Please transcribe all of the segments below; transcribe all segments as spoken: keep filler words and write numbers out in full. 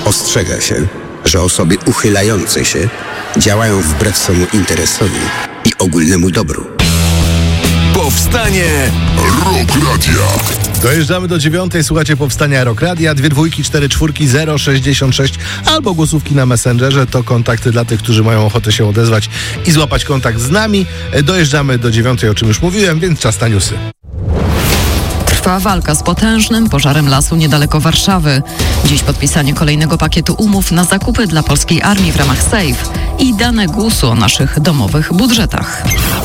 Ostrzega się, że osoby uchylające się działają wbrew swemu interesowi i ogólnemu dobru. Powstanie Rock Radia. Dojeżdżamy do dziewiątej, słuchacie Powstania Rock Radia, dwie dwójki, cztery czwórki, zero sześćdziesiąt sześć albo głosówki na Messengerze, to kontakty dla tych, którzy mają ochotę się odezwać i złapać kontakt z nami. Dojeżdżamy do dziewiątej, o czym już mówiłem, więc czas na newsy. Trwa walka z potężnym pożarem lasu niedaleko Warszawy. Dziś podpisanie kolejnego pakietu umów na zakupy dla polskiej armii w ramach SAFE i dane głosu o naszych domowych budżetach.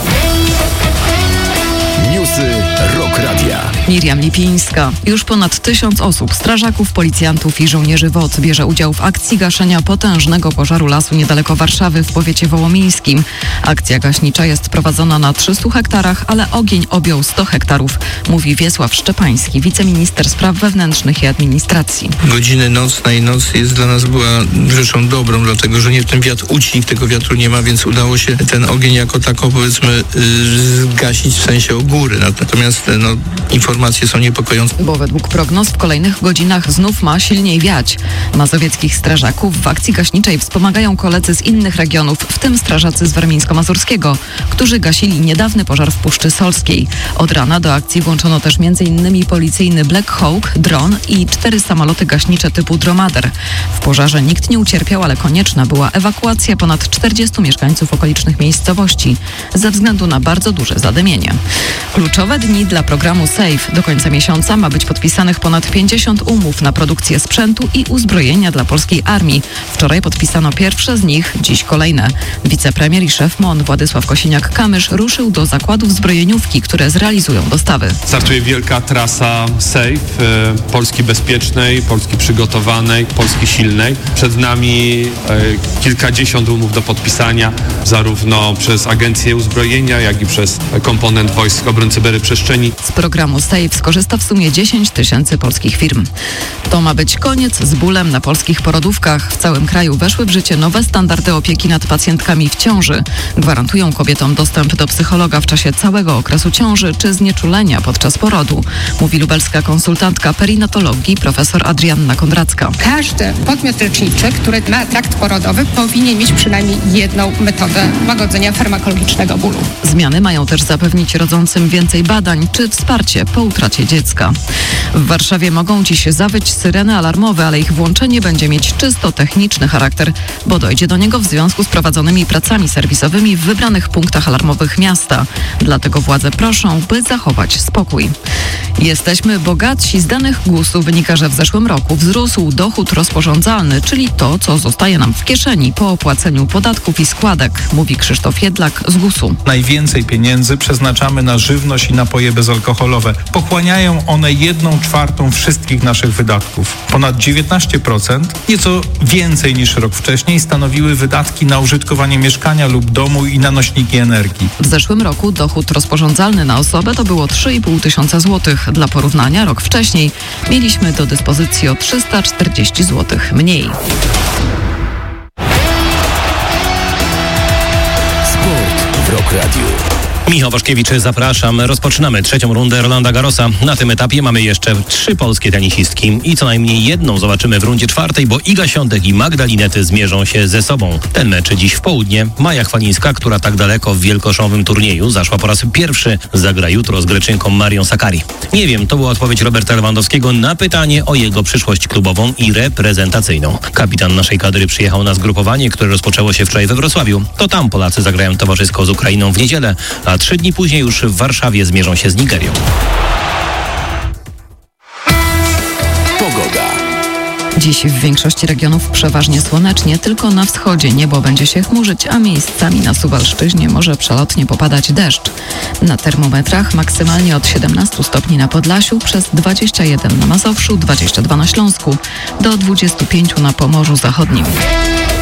Newsy Rock Radia. Miriam Lipińska. Już ponad tysiąc osób, strażaków, policjantów i żołnierzy W O T bierze udział w akcji gaszenia potężnego pożaru lasu niedaleko Warszawy w powiecie wołomińskim. Akcja gaśnicza jest prowadzona na trzystu hektarach, ale ogień objął sto hektarów, mówi Wiesław Szczepański, wiceminister spraw wewnętrznych i administracji. Godziny nocnej, noc jest dla nas była rzeczą dobrą, dlatego że nie ten wiatr ucichł, tego wiatru nie ma, więc udało się ten ogień jako taką, powiedzmy, yy, zgasić w sensie góry. Natomiast no, informacje są niepokojące. Bo według prognoz w kolejnych godzinach znów ma silniej wiać. Mazowieckich strażaków w akcji gaśniczej wspomagają koledzy z innych regionów, w tym strażacy z warmińsko-mazurskiego, którzy gasili niedawny pożar w Puszczy Solskiej. Od rana do akcji włączono też m.in. policyjny Black Hawk, dron i cztery samoloty gaśnicze typu Dromader. W pożarze nikt nie ucierpiał, ale konieczna była ewakuacja ponad czterdziestu mieszkańców okolicznych miejscowości ze względu na bardzo duże zadymienie. Kluczowe dni dla programu SAFE. Do końca miesiąca ma być podpisanych ponad pięćdziesiąt umów na produkcję sprzętu i uzbrojenia dla polskiej armii. Wczoraj podpisano pierwsze z nich, dziś kolejne. Wicepremier i szef M O N Władysław Kosiniak-Kamysz ruszył do zakładów zbrojeniówki, które zrealizują dostawy. Startuje wielka trasa SAFE, Polski bezpiecznej, Polski przygotowanej, Polski silnej. Przed nami e, kilkadziesiąt umów do podpisania, zarówno przez Agencję Uzbrojenia, jak i przez komponent Wojsk Obrony Cyberprzestrzeni. Z programu SAFE skorzysta w sumie dziesięć tysięcy polskich firm. To ma być koniec z bólem na polskich porodówkach. W całym kraju weszły w życie nowe standardy opieki nad pacjentkami w ciąży. Gwarantują kobietom dostęp do psychologa w czasie całego okresu ciąży czy znieczulenia podczas porodu, mówi lubelska konsultantka perinatologii profesor Adrianna Kondracka. Każdy podmiot leczniczy, który ma trakt porodowy, powinien mieć przynajmniej jedną metodę łagodzenia farmakologicznego bólu. Zmiany mają też zapewnić rodzącym więcej badań czy wsparcie po utracie dziecka. W Warszawie mogą dziś zawyć syreny alarmowe, ale ich włączenie będzie mieć czysto techniczny charakter, bo dojdzie do niego w związku z prowadzonymi pracami serwisowymi w wybranych punktach alarmowych miasta. Dlatego władze proszą, by zachować spokój. Jesteśmy bogatsi. Z danych głosu wynika, że w zeszłym roku wzrósł dochód rozporządzalny, czyli to, co zostaje nam w kieszeni po opłaceniu podatków i składek, mówi Krzysztof Jedlak z głosu. Najwięcej pieniędzy przeznaczamy na żywność i napoje bezalkoholowe. Pochłaniają one jedną czwartą wszystkich naszych wydatków. Ponad dziewiętnaście procent, nieco więcej niż rok wcześniej, stanowiły wydatki na użytkowanie mieszkania lub domu i na nośniki energii. W zeszłym roku dochód rozporządzalny na osobę to było trzy i pół tysiąca złotych. Dla porównania rok wcześniej mieliśmy do dyspozycji o trzysta czterdzieści złotych mniej. Sport w Rock Radiu. Michał Waszkiewicz, zapraszam. Rozpoczynamy trzecią rundę Rolanda Garrosa. Na tym etapie mamy jeszcze trzy polskie tenisistki i co najmniej jedną zobaczymy w rundzie czwartej, bo Iga Świątek i Magda Linety zmierzą się ze sobą. Ten mecz dziś w południe. Maja Chwalińska, która tak daleko w wielkoszowym turnieju zaszła po raz pierwszy, zagra jutro z Greczynką Marią Sakkari. Nie wiem, to była odpowiedź Roberta Lewandowskiego na pytanie o jego przyszłość klubową i reprezentacyjną. Kapitan naszej kadry przyjechał na zgrupowanie, które rozpoczęło się wczoraj we Wrocławiu. To tam Polacy zagrają towarzysko z Ukrainą w niedzielę, a trzy dni później już w Warszawie zmierzą się z Nigerią. Pogoda. Dziś w większości regionów przeważnie słonecznie, tylko na wschodzie niebo będzie się chmurzyć, a miejscami na Suwalszczyźnie może przelotnie popadać deszcz. Na termometrach maksymalnie od siedemnastu stopni na Podlasiu, przez dwadzieścia jeden na Mazowszu, dwadzieścia dwa na Śląsku, do dwudziestu pięciu na Pomorzu Zachodnim.